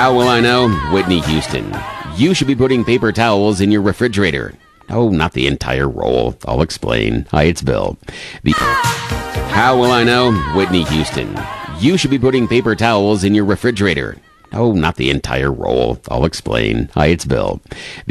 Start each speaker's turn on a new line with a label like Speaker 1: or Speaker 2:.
Speaker 1: How will I know? Whitney Houston. You should be putting paper towels in your refrigerator. Oh, not the entire roll. I'll explain. Hi, it's Bill. How will I know? Whitney Houston. You should be putting paper towels in your refrigerator. Oh, not the entire roll. I'll explain. Hi, it's Bill.